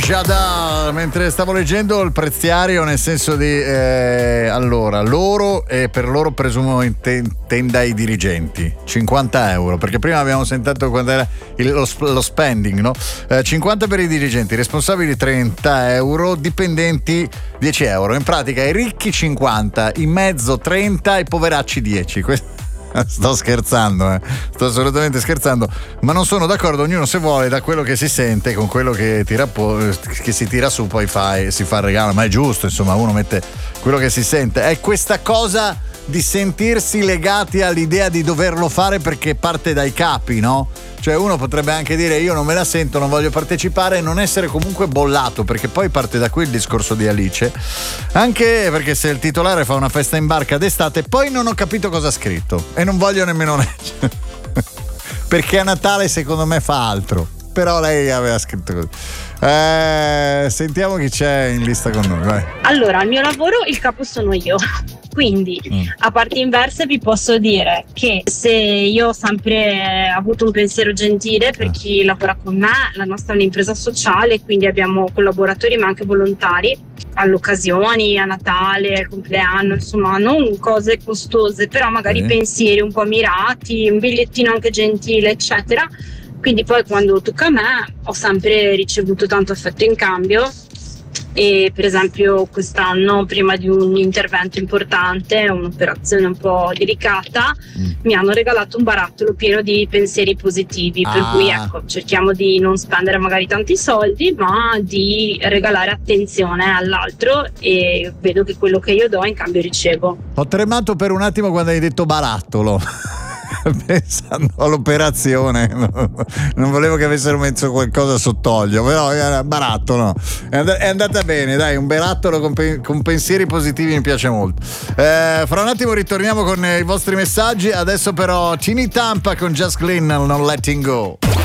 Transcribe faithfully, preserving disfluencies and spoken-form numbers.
Jada, mentre stavo leggendo il preziario, nel senso di eh, allora loro e per loro presumo intenda i dirigenti cinquanta euro, perché prima abbiamo sentito quando era il, lo, lo spending, no? Eh, cinquanta per i dirigenti, responsabili trenta euro, dipendenti dieci euro. In pratica i ricchi cinquanta, i mezzo trenta, i poveracci dieci. Questo sto scherzando, eh. sto assolutamente scherzando, ma non sono d'accordo. Ognuno, se vuole, da quello che si sente con quello che, tira po- che si tira su, poi fa, si fa il regalo. Ma è giusto, insomma, uno mette quello che si sente. È questa cosa di sentirsi legati all'idea di doverlo fare perché parte dai capi, no? Cioè uno potrebbe anche dire io non me la sento, non voglio partecipare, e non essere comunque bollato, perché poi parte da qui il discorso di Alice, anche perché se il titolare fa una festa in barca d'estate, poi non ho capito cosa ha scritto e non voglio nemmeno leggere perché a Natale secondo me fa altro, però lei aveva scritto così. Eh, sentiamo chi c'è in lista con noi, vai. Allora, al mio lavoro il capo sono io, quindi mm. a parti inverse vi posso dire che se io ho sempre avuto un pensiero gentile per chi lavora con me, la nostra è un'impresa sociale, quindi abbiamo collaboratori ma anche volontari alle occasioni, a Natale, al compleanno, insomma non cose costose, però magari mm. pensieri un po' mirati, un bigliettino anche gentile, eccetera. Quindi poi quando tocca a me ho sempre ricevuto tanto affetto in cambio, e per esempio quest'anno, prima di un intervento importante, un'operazione un po' delicata, mm. mi hanno regalato un barattolo pieno di pensieri positivi, ah. per cui ecco, cerchiamo di non spendere magari tanti soldi, ma di regalare attenzione all'altro, e vedo che quello che io do in cambio ricevo. Ho tremato per un attimo quando hai detto barattolo pensando all'operazione, non volevo che avessero messo qualcosa sott'olio, però era barattolo, è andata bene, dai, un barattolo con, pe- con pensieri positivi mi piace molto. Eh, fra un attimo ritorniamo con i vostri messaggi, adesso però Tini Tampa con Just Glynn, Non Letting Go.